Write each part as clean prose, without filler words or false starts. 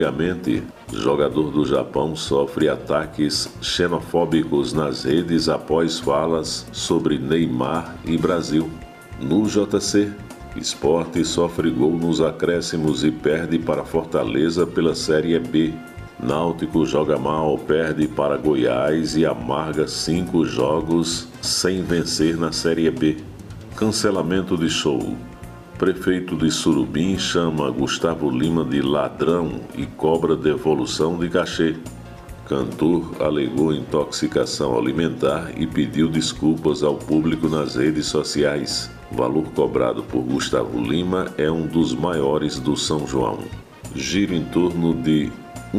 Antigamente, jogador do Japão sofre ataques xenofóbicos nas redes após falas sobre Neymar e Brasil. No JC, Sport sofre gol nos acréscimos e perde para Fortaleza pela Série B. Náutico joga mal, perde para Goiás e amarga 5 jogos sem vencer na Série B. Cancelamento de show. Prefeito de Surubim chama Gustavo Lima de ladrão e cobra devolução de cachê. Cantor alegou intoxicação alimentar e pediu desculpas ao público nas redes sociais. O valor cobrado por Gustavo Lima é um dos maiores do São João. Gira em torno de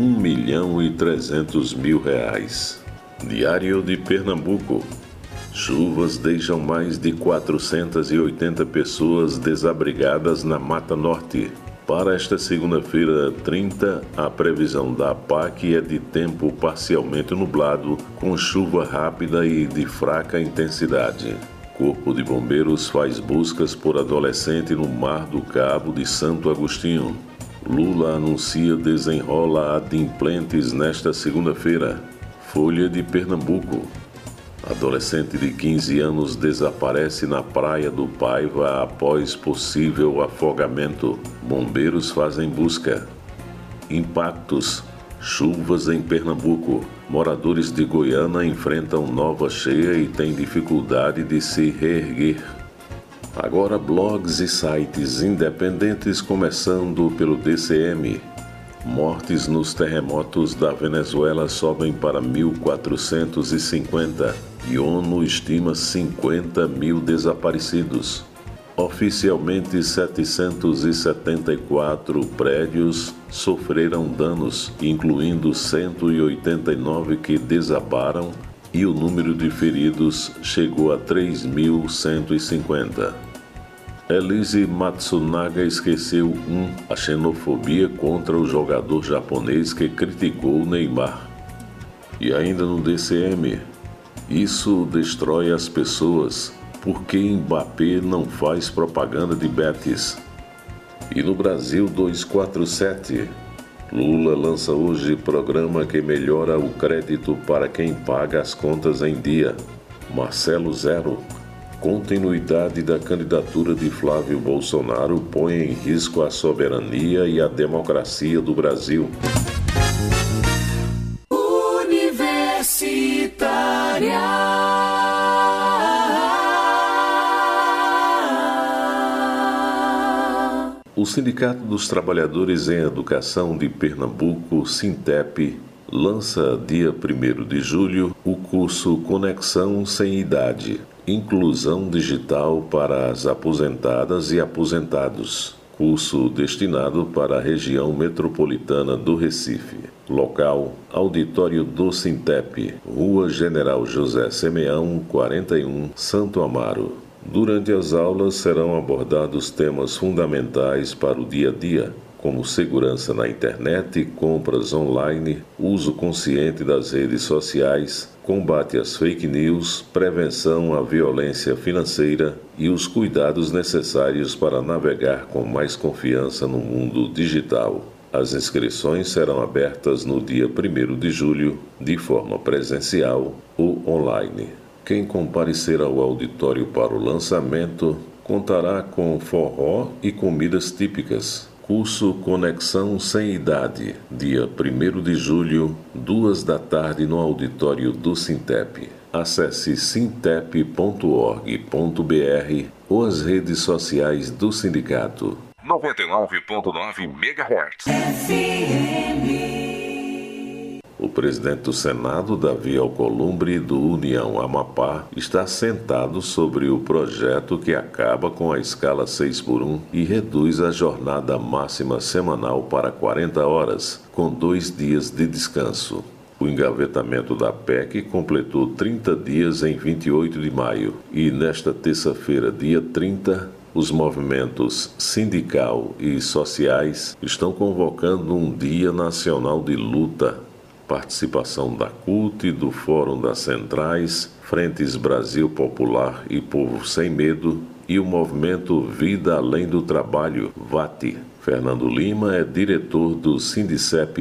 R$1.300.000. Diário de Pernambuco. Chuvas deixam mais de 480 pessoas desabrigadas na Mata Norte. Para esta segunda-feira 30, a previsão da APAC é de tempo parcialmente nublado, com chuva rápida e de fraca intensidade. Corpo de Bombeiros faz buscas por adolescente no Mar do Cabo de Santo Agostinho. Lula anuncia desenrola adimplentes nesta segunda-feira. Folha de Pernambuco. Adolescente de 15 anos desaparece na praia do Paiva após possível afogamento. Bombeiros fazem busca. Impactos. Chuvas em Pernambuco. Moradores de Goiânia enfrentam nova cheia e têm dificuldade de se reerguer. Agora blogs e sites independentes, começando pelo DCM. Mortes nos terremotos da Venezuela sobem para 1.450 e ONU estima 50.000 desaparecidos. Oficialmente, 774 prédios sofreram danos, incluindo 189 que desabaram, e o número de feridos chegou a 3.150. Elise Matsunaga esqueceu a xenofobia contra o jogador japonês que criticou Neymar. E ainda no DCM, isso destrói as pessoas, porque Mbappé não faz propaganda de Betis. E no Brasil 247, Lula lança hoje programa que melhora o crédito para quem paga as contas em dia. Marcelo Zero. Continuidade da candidatura de Flávio Bolsonaro põe em risco a soberania e a democracia do Brasil. Universitária. O Sindicato dos Trabalhadores em Educação de Pernambuco, Sintep, lança dia 1º de julho o curso Conexão Sem Idade, Inclusão Digital para as aposentadas e aposentados. Curso destinado para a região metropolitana do Recife. Local: Auditório do Sintep, Rua General José Semeão, 41, Santo Amaro. Durante as aulas serão abordados temas fundamentais para o dia a dia, como segurança na internet, compras online, uso consciente das redes sociais, combate às fake news, prevenção à violência financeira e os cuidados necessários para navegar com mais confiança no mundo digital. As inscrições serão abertas no dia 1º de julho, de forma presencial ou online. Quem comparecer ao auditório para o lançamento contará com forró e comidas típicas. Curso Conexão Sem Idade, dia 1º de julho, 2 da tarde no auditório do Sintep. Acesse sintep.org.br ou as redes sociais do sindicato. 99.9 MHz. O presidente do Senado, Davi Alcolumbre, do União Amapá, está sentado sobre o projeto que acaba com a escala 6x1 e reduz a jornada máxima semanal para 40 horas, com 2 dias de descanso. O engavetamento da PEC completou 30 dias em 28 de maio e, nesta terça-feira, dia 30, os movimentos sindical e sociais estão convocando um Dia Nacional de Luta. Participação da CUT, do Fórum das Centrais, Frentes Brasil Popular e Povo Sem Medo e o movimento Vida Além do Trabalho, VAT. Fernando Lima é diretor do Sindicep